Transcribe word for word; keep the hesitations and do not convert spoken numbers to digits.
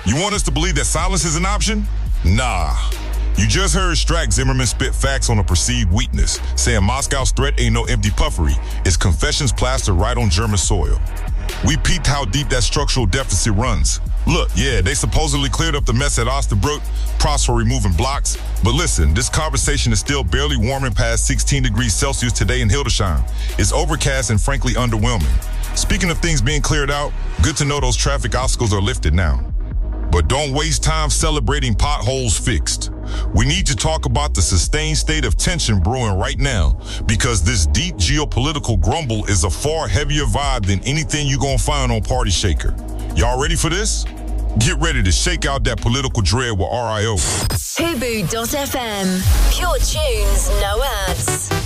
You want us to believe that silence is an option? Nah. You just heard Strack Zimmerman spit facts on a perceived weakness, saying Moscow's threat ain't no empty puffery. It's confessions plastered right on German soil. We peeped how deep that structural deficit runs. Look, yeah, they supposedly cleared up the mess at Osterbrook, props for removing blocks. But listen, this conversation is still barely warming past sixteen degrees Celsius today in Hildesheim. It's overcast and frankly underwhelming. Speaking of things being cleared out, good to know those traffic obstacles are lifted now. But don't waste time celebrating potholes fixed. We need to talk about the sustained state of tension brewing right now, because this deep geopolitical grumble is a far heavier vibe than anything you're gonna find on Party Shaker. Y'all ready for this? Get ready to shake out that political dread with R I O. Hubu dot F M. Pure tunes, no ads.